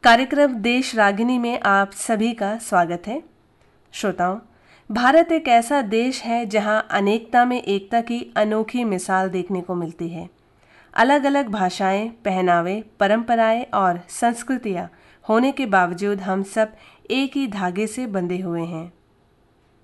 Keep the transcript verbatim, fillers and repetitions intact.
कार्यक्रम देश रागिनी में आप सभी का स्वागत है। श्रोताओं, भारत एक ऐसा देश है जहां अनेकता में एकता की अनोखी मिसाल देखने को मिलती है। अलग अलग भाषाएं, पहनावे, परंपराएं और संस्कृतियां होने के बावजूद हम सब एक ही धागे से बंधे हुए हैं।